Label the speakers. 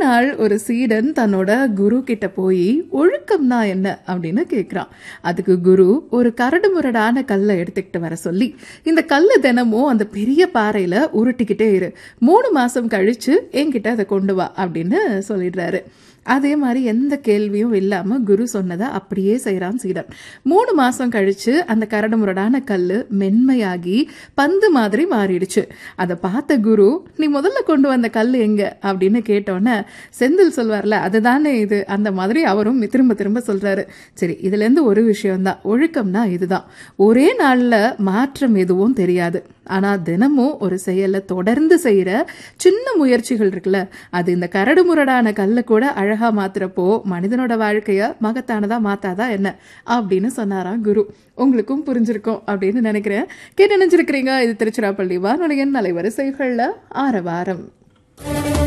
Speaker 1: நாள் ஒரு சீடன் தன்னோட குரு கிட்ட போய் ஒழுக்கம்னா என்ன அப்படின்னு கேட்கிறான். அதுக்கு குரு ஒரு கரடு முரடான கல்லை எடுத்துக்கிட்டு வர சொல்லி, இந்த கல்லை தினமும் அந்த பெரிய பாறையில உருட்டிக்கிட்டே இரு, 3 மாசம் கழிச்சு என்கிட்ட அதை கொண்டு வா அப்படின்னு சொல்லிடுறாரு. அதே மாதிரி எந்த கேள்வியும் இல்லாம குரு சொன்னதை அப்படியே செய்யறான் சீடன். 3 மாசம் கழிச்சு அந்த கரடு முரடான கல்லு மென்மையாகி பந்து மாதிரி மாறிடுச்சு. அதை பார்த்த குரு, நீ முதல்ல கொண்டு வந்த கல் எங்க அப்படின்னு கேட்டோன்னே செந்தில் சொல்வார்ல, அதுதானே இது, அந்த மாதிரி அவரும் திரும்ப திரும்ப சொல்றாரு. சரி, இதுல இருந்து ஒரு விஷயம்தான், ஒழுக்கம்னா இதுதான். ஒரே நாள்ல மாற்றம் எதுவும் தெரியாது, ஆனா தினமும் ஒரு செயலை தொடர்ந்து செய்யற சின்ன முயற்சிகள் இருக்குல்ல, அது இந்த கரடு முரடான கல்லை கூட அழகா மாத்துறப்போ மனிதனோட வாழ்க்கைய மகத்தானதா மாத்தாதா என்ன அப்படின்னு சொன்னாராம் குரு. உங்களுக்கும் புரிஞ்சிருக்கும் அப்படின்னு நினைக்கிறேன். கேட்டு நினைச்சிருக்கிறீங்க. இது திருச்சிராப்பள்ளி வானொலியின் அலைவரிசைகள்ல ஆரவாரம்.